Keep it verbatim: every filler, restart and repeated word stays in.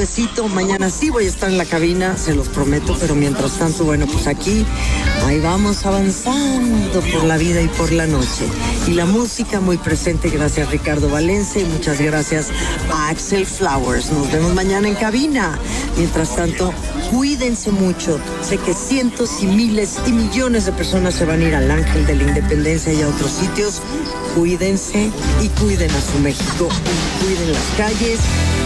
cafecito. Mañana sí voy a estar en la cabina, se los prometo, pero mientras tanto, bueno, pues aquí, ahí vamos avanzando por la vida y por la noche. Y la música muy presente, gracias Ricardo Valencia y muchas gracias a Axel Flowers. Nos vemos mañana en cabina. Mientras tanto, cuídense mucho. Sé que cientos y miles y millones de personas se van a ir al Ángel de la Independencia y a otros sitios. Cuídense y cuiden a su México. Cuiden las calles.